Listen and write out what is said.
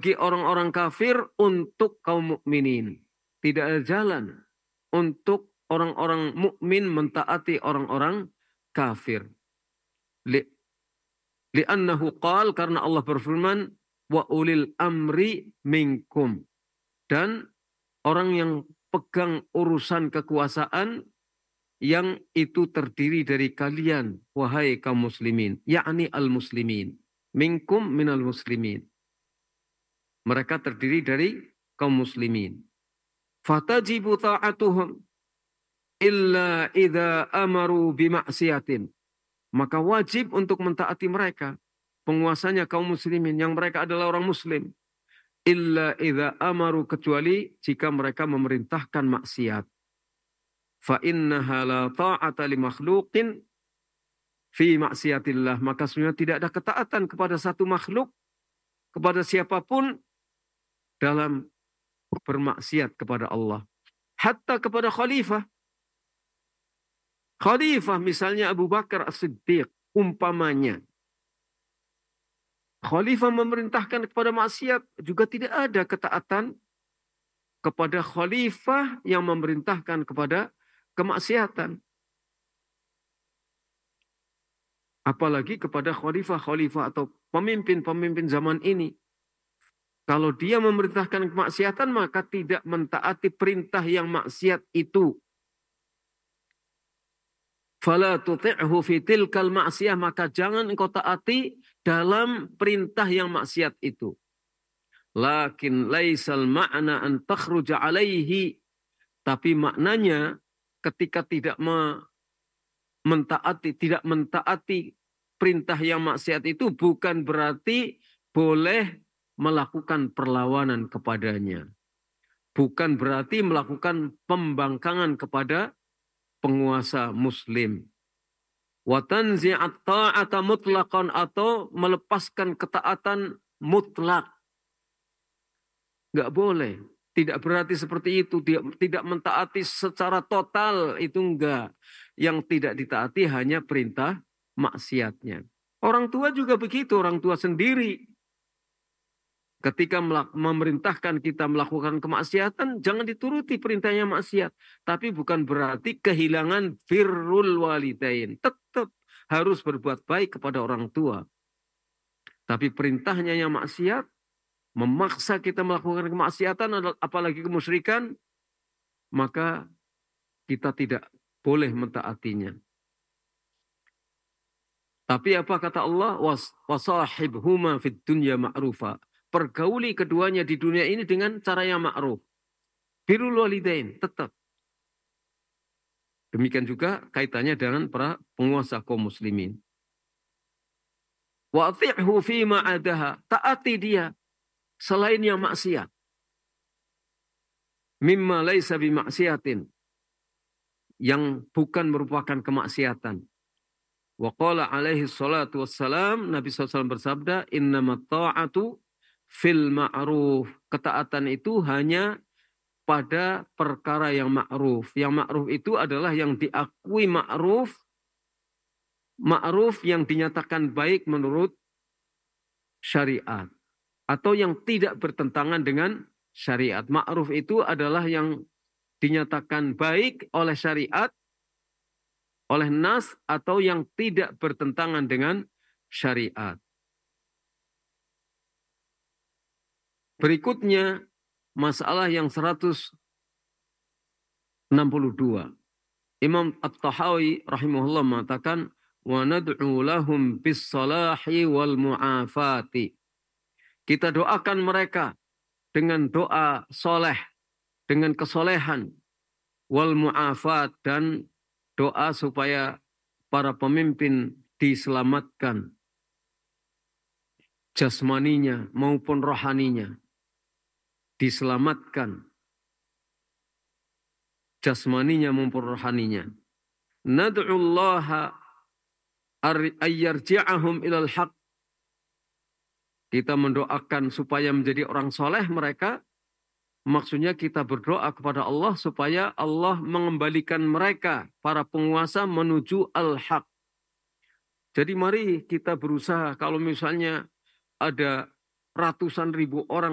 orang-orang kafir untuk kaum mukminin. Tidak ada jalan untuk orang-orang mukmin mentaati orang-orang kafir. Li'annahu qal, karena Allah berfirman, wa ulil amri minkum. Dan orang yang pegang urusan kekuasaan yang itu terdiri dari kalian, wahai kaum muslimin, yakni al-muslimin. Minkum minal muslimin. Mereka terdiri dari kaum muslimin. Fatajibu ta'atuhum illa idza amaru bima'siyatin. Maka wajib untuk mentaati mereka, penguasanya kaum muslimin, yang mereka adalah orang muslim. Illa idza amaru, kecuali jika mereka memerintahkan maksiat. Fa innaha la ta'ata li makhluqin fi maksiatillah. Maka sebenarnya tidak ada ketaatan kepada satu makhluk, kepada siapapun, dalam bermaksiat kepada Allah. Hatta kepada khalifah. Khalifah misalnya Abu Bakar As-Siddiq, umpamanya. Khalifah memerintahkan kepada maksiat, juga tidak ada ketaatan kepada khalifah yang memerintahkan kepada kemaksiatan. Apalagi kepada khalifah-khalifah atau pemimpin-pemimpin zaman ini. Kalau dia memerintahkan kemaksiatan, maka tidak mentaati perintah yang maksiat itu. Fala tuti'hu fi tilkal ma'siyah, maka jangan engkau taati dalam perintah yang maksiat itu. Lakin laisal ma'na an takhruja alaihi, tapi maknanya ketika tidak mentaati perintah yang maksiat itu, bukan berarti boleh melakukan perlawanan kepadanya. Bukan berarti melakukan pembangkangan kepada penguasa muslim. Wa tanzi'at ta'ata mutlaqan, atau melepaskan ketaatan mutlak. Enggak boleh. Tidak berarti seperti itu. Tidak mentaati secara total, itu enggak. Yang tidak ditaati hanya perintah maksiatnya. Orang tua juga begitu, orang tua sendiri. Ketika memerintahkan kita melakukan kemaksiatan, jangan dituruti perintahnya maksiat. Tapi bukan berarti kehilangan birrul walidain. Tetap harus berbuat baik kepada orang tua. Tapi perintahnya yang maksiat, memaksa kita melakukan kemaksiatan, apalagi kemusyrikan, maka kita tidak boleh mentaatinya. Tapi apa kata Allah? Wasahibhuma fid dunya ma'rufa. Pergauli keduanya di dunia ini dengan cara yang ma'ruf. Birrul walidain, tetap. Demikian juga kaitannya dengan para penguasa kaum muslimin. Wa ati'hu fima adaha. Taati dia selain yang maksiat. Mimma laisa bimaksiatin. Yang bukan merupakan kemaksiatan. Wa qala alaihi salatu wassalam, Nabi SAW bersabda, innamat ta'atu fil ma'ruf. Ketaatan itu hanya pada perkara yang ma'ruf. Yang ma'ruf itu adalah yang diakui ma'ruf. Ma'ruf yang dinyatakan baik menurut syariat. Atau yang tidak bertentangan dengan syariat. Ma'ruf itu adalah yang dinyatakan baik oleh syariat, oleh nas, atau yang tidak bertentangan dengan syariat. Berikutnya, masalah yang 162. Imam At-Tahawi rahimahullah mengatakan, wa nad'u lahum bis-salahi wal mu'afati. Kita doakan mereka dengan doa soleh, dengan kesolehan, wal mu'afat, dan doa supaya para pemimpin diselamatkan jasmaninya maupun rohaninya. Diselamatkan jasmaninya maupun rohaninya. Nad'ullaha ayyarji'ahum ilal haq. Kita mendoakan supaya menjadi orang soleh mereka. Maksudnya kita berdoa kepada Allah supaya Allah mengembalikan mereka, para penguasa, menuju al-haq. Jadi mari kita berusaha, kalau misalnya ada ratusan ribu orang